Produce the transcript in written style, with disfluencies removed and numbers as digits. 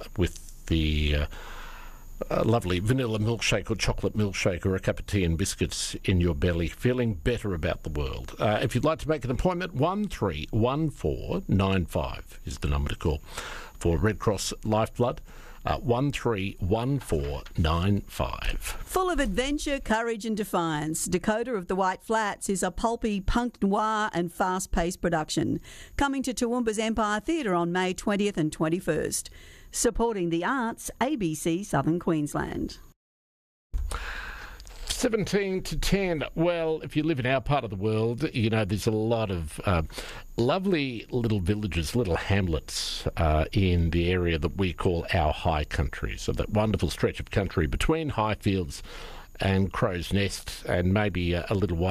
with the lovely vanilla milkshake or chocolate milkshake or a cup of tea and biscuits in your belly, feeling better about the world. If you'd like to make an appointment, 131495 is the number to call for Red Cross Lifeblood. 131495. Full of adventure, courage and defiance, Dakota of the White Flats is a pulpy punk noir and fast-paced production, coming to Toowoomba's Empire Theatre on May 20th and 21st. Supporting the arts, ABC Southern Queensland. 17 to 10. Well, if you live in our part of the world, you know, there's a lot of lovely little villages, little hamlets in the area that we call our high country. So that wonderful stretch of country between Highfields and Crow's Nest and maybe a little